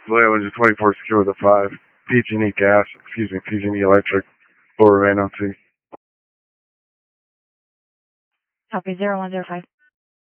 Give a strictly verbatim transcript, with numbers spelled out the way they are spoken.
Leland twenty-four secure with a five. P G and E gas, excuse me, P G and E electric, will remain on T. Copy zero one zero five.